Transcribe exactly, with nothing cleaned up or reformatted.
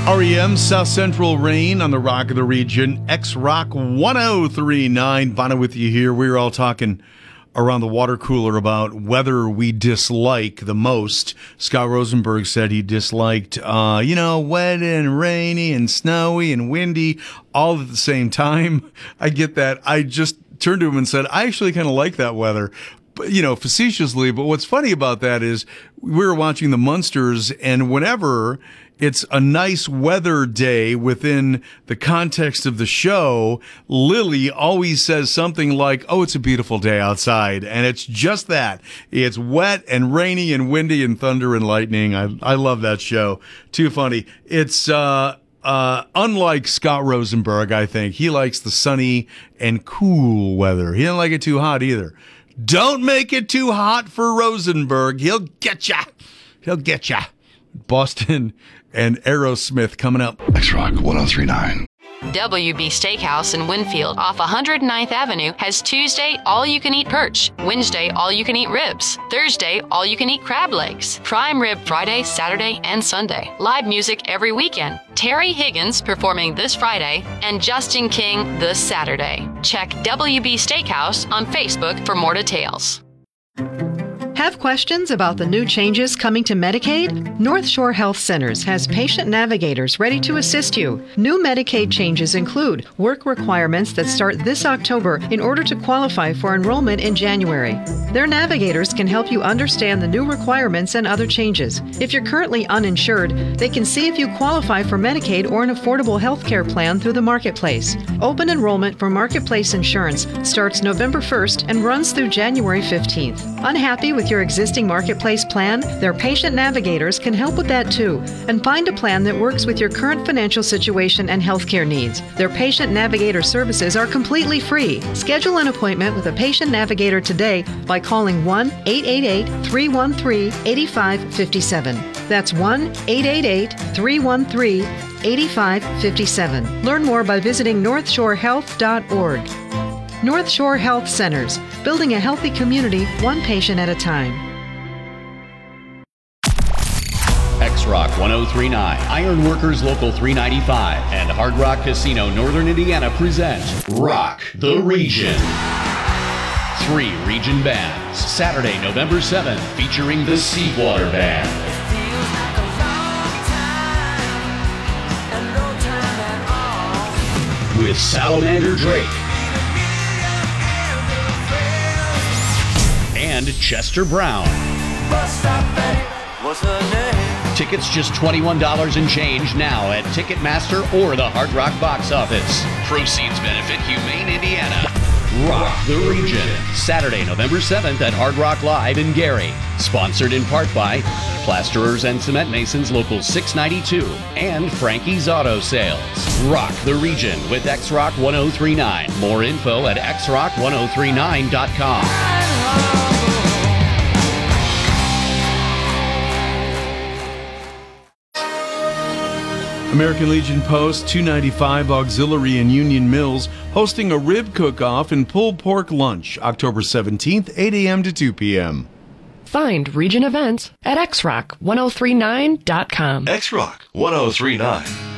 R E M, South Central Rain on the Rock of the Region. X-Rock one oh three point nine. Bono with you here. We were all talking around the water cooler about whether we dislike the most. Scott Rosenberg said he disliked, uh, you know, wet and rainy and snowy and windy all at the same time. I get that. I just turned to him and said, I actually kind of like that weather. You know, facetiously, but what's funny about that is we were watching the Munsters, and whenever it's a nice weather day within the context of the show, Lily always says something like, oh, it's a beautiful day outside. And it's just that. It's wet and rainy and windy and thunder and lightning. I, I love that show. Too funny. It's, uh, Uh, unlike Scott Rosenberg, I think. He likes the sunny and cool weather. He doesn't like it too hot either. Don't make it too hot for Rosenberg. He'll get ya. He'll get ya. Boston and Aerosmith coming up. X-Rock one oh three point nine. W B Steakhouse in Winfield off one hundred ninth Avenue has Tuesday all-you-can-eat perch, Wednesday all-you-can-eat ribs, Thursday all-you-can-eat crab legs, prime rib Friday, Saturday, and Sunday. Live music every weekend. Terry Higgins performing this Friday and Justin King this Saturday. Check W B Steakhouse on Facebook for more details. Have questions about the new changes coming to Medicaid? North Shore Health Centers has patient navigators ready to assist you. New Medicaid changes include work requirements that start this October in order to qualify for enrollment in January. Their navigators can help you understand the new requirements and other changes. If you're currently uninsured, they can see if you qualify for Medicaid or an affordable health care plan through the Marketplace. Open enrollment for Marketplace insurance starts November first and runs through January fifteenth. Unhappy with your existing Marketplace plan? Their patient navigators can help with that too and find a plan that works with your current financial situation and healthcare needs. Their patient navigator services are completely free. Schedule an appointment with a patient navigator today by calling one eight eight eight, three one three, eight five five seven. That's one eight eight eight, three one three, eight five five seven. Learn more by visiting north shore health dot org. North Shore Health Centers, building a healthy community one patient at a time. X-Rock one oh three point nine, Iron Workers Local three ninety-five, and Hard Rock Casino Northern Indiana present Rock the Region. Three region bands, Saturday, November seventh, featuring the Seawater Band. With Salamander Drake. And Chester Brown. What's her name? Tickets just twenty-one dollars and change now at Ticketmaster or the Hard Rock box office. Proceeds benefit Humane Indiana. Rock the Region. Saturday, November seventh at Hard Rock Live in Gary. Sponsored in part by Plasterers and Cement Masons Local six ninety-two and Frankie's Auto Sales. Rock the Region with X-Rock one oh three point nine. More info at x rock one oh three nine dot com. American Legion Post two ninety-five Auxiliary in Union Mills hosting a rib cook-off and pulled pork lunch October seventeenth, eight a.m. to two p.m. Find region events at x rock one oh three nine dot com. X-Rock one oh three point nine.